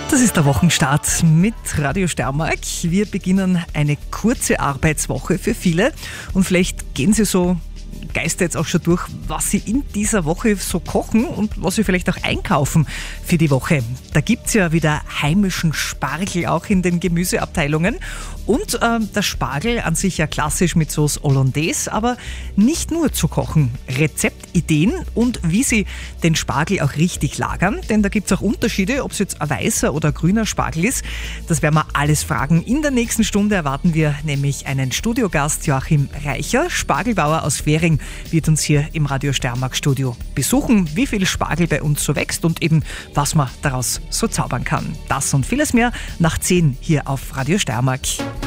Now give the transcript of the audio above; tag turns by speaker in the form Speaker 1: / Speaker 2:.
Speaker 1: Das ist der Wochenstart mit Radio Steiermark. Wir beginnen eine kurze Arbeitswoche für viele und vielleicht gehen Sie so Geister jetzt auch schon durch, was Sie in dieser Woche so kochen und was Sie vielleicht auch einkaufen für die Woche. Da gibt es ja wieder heimischen Spargel auch in den Gemüseabteilungen und der Spargel an sich ja klassisch mit Sauce Hollandaise, aber nicht nur zu kochen. Rezeptideen und wie Sie den Spargel auch richtig lagern, denn da gibt es auch Unterschiede, ob es jetzt ein weißer oder grüner Spargel ist. Das werden wir alles fragen. In der nächsten Stunde erwarten wir nämlich einen Studiogast, Joachim Reicher, Spargelbauer aus Währing, wird uns hier im Radio Steiermark Studio besuchen, wie viel Spargel bei uns so wächst und eben was man daraus so zaubern kann. Das und vieles mehr nach 10 hier auf Radio Steiermark.